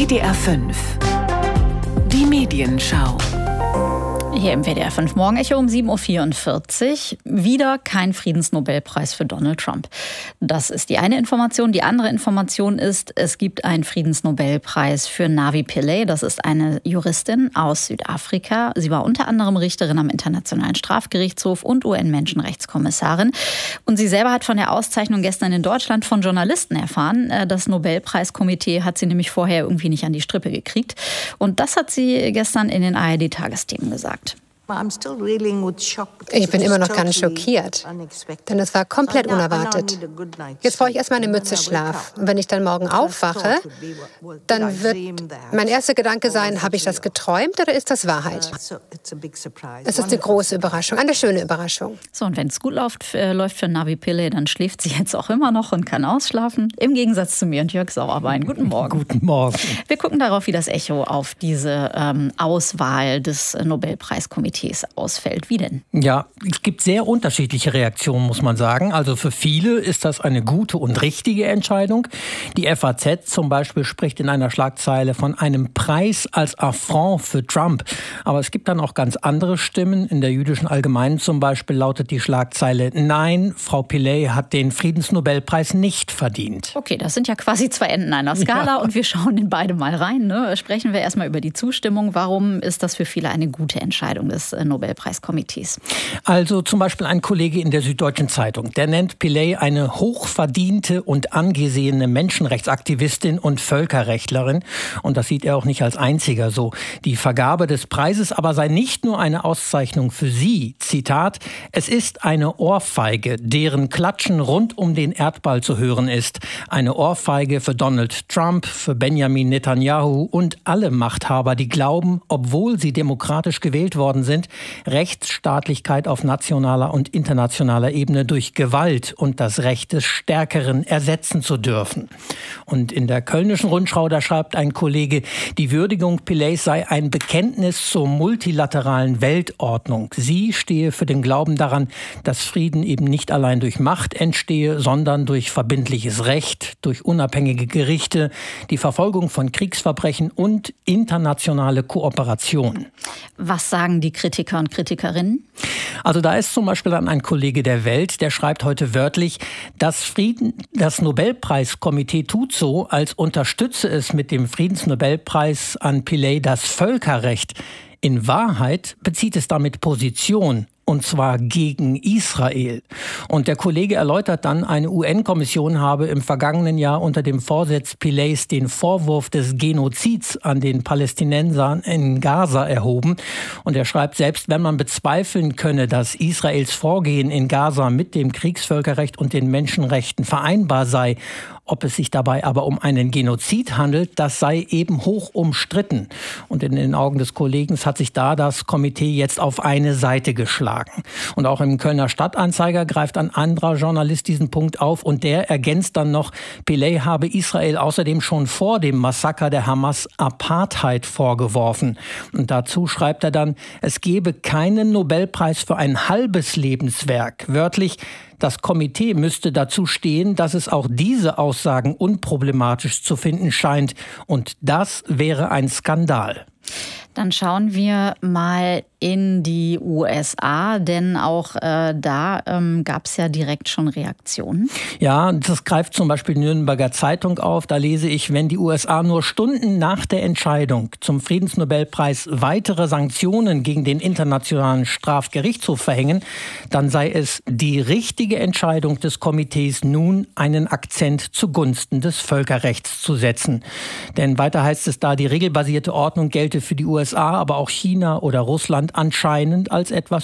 WDR 5. Die Medienschau. Hier im WDR 5 Morgenecho um 7.44 Uhr. Wieder kein Friedensnobelpreis für Donald Trump. Das ist die eine Information. Die andere Information ist, es gibt einen Friedensnobelpreis für Navi Pillay. Das ist eine Juristin aus Südafrika. Sie war unter anderem Richterin am Internationalen Strafgerichtshof und UN-Menschenrechtskommissarin. Und sie selber hat von der Auszeichnung gestern in Deutschland von Journalisten erfahren. Das Nobelpreiskomitee hat sie nämlich vorher irgendwie nicht an die Strippe gekriegt. Und das hat sie gestern in den ARD-Tagesthemen gesagt. Ich bin immer noch ganz schockiert, denn es war komplett unerwartet. Jetzt brauche ich erstmal eine Mütze Schlaf. Und wenn ich dann morgen aufwache, dann wird mein erster Gedanke sein, habe ich das geträumt oder ist das Wahrheit? Es ist eine große Überraschung, eine schöne Überraschung. So, und wenn es gut läuft für Navi Pillay, dann schläft sie jetzt auch immer noch und kann ausschlafen. Im Gegensatz zu mir und Jörg Sauerbein. Guten Morgen. Guten Morgen. Wir gucken darauf, wie das Echo auf diese Auswahl des Nobelpreiskomitees ausfällt. Wie denn? Ja, es gibt sehr unterschiedliche Reaktionen, muss man sagen. Also für viele ist das eine gute und richtige Entscheidung. Die FAZ zum Beispiel spricht in einer Schlagzeile von einem Preis als Affront für Trump. Aber es gibt dann auch ganz andere Stimmen. In der Jüdischen Allgemeinen zum Beispiel lautet die Schlagzeile: Nein, Frau Pillay hat den Friedensnobelpreis nicht verdient. Okay, das sind ja quasi zwei Enden einer Skala und wir schauen in beide mal rein. Ne? Sprechen wir erstmal über die Zustimmung. Warum ist das für viele eine gute Entscheidung des Nobelpreiskomitees? Also zum Beispiel ein Kollege in der Süddeutschen Zeitung, der nennt Pillay eine hochverdiente und angesehene Menschenrechtsaktivistin und Völkerrechtlerin. Und das sieht er auch nicht als einziger so. Die Vergabe des Preises aber sei nicht nur eine Auszeichnung für sie. Zitat: Es ist eine Ohrfeige, deren Klatschen rund um den Erdball zu hören ist. Eine Ohrfeige für Donald Trump, für Benjamin Netanyahu und alle Machthaber, die glauben, obwohl sie demokratisch gewählt worden sind, Rechtsstaatlichkeit auf nationaler und internationaler Ebene durch Gewalt und das Recht des Stärkeren ersetzen zu dürfen. Und in der Kölnischen Rundschau, da schreibt ein Kollege, die Würdigung Pillays sei ein Bekenntnis zur multilateralen Weltordnung. Sie stehe für den Glauben daran, dass Frieden eben nicht allein durch Macht entstehe, sondern durch verbindliches Recht, durch unabhängige Gerichte, die Verfolgung von Kriegsverbrechen und internationale Kooperation. Was sagen die Kritiker und Kritikerinnen? Also da ist zum Beispiel dann ein Kollege der Welt, der schreibt heute wörtlich, das Nobelpreiskomitee tut so, als unterstütze es mit dem Friedensnobelpreis an Pillay das Völkerrecht. In Wahrheit bezieht es damit Position. Und zwar gegen Israel. Und der Kollege erläutert dann, eine UN-Kommission habe im vergangenen Jahr unter dem Vorsitz Pillays den Vorwurf des Genozids an den Palästinensern in Gaza erhoben. Und er schreibt, selbst wenn man bezweifeln könne, dass Israels Vorgehen in Gaza mit dem Kriegsvölkerrecht und den Menschenrechten vereinbar sei, ob es sich dabei aber um einen Genozid handelt, das sei eben hoch umstritten. Und in den Augen des Kollegen hat sich da das Komitee jetzt auf eine Seite geschlagen. Und auch im Kölner Stadtanzeiger greift ein anderer Journalist diesen Punkt auf und der ergänzt dann noch, Pillay habe Israel außerdem schon vor dem Massaker der Hamas Apartheid vorgeworfen. Und dazu schreibt er dann, es gebe keinen Nobelpreis für ein halbes Lebenswerk. Wörtlich, das Komitee müsste dazu stehen, dass es auch diese Aussagen unproblematisch zu finden scheint. Und das wäre ein Skandal. Dann schauen wir mal in die USA, denn auch da gab es ja direkt schon Reaktionen. Ja, das greift zum Beispiel die Nürnberger Zeitung auf. Da lese ich, wenn die USA nur Stunden nach der Entscheidung zum Friedensnobelpreis weitere Sanktionen gegen den Internationalen Strafgerichtshof verhängen, dann sei es die richtige Entscheidung des Komitees, nun einen Akzent zugunsten des Völkerrechts zu setzen. Denn weiter heißt es da, die regelbasierte Ordnung gelte für die USA, aber auch China oder Russland anscheinend als etwas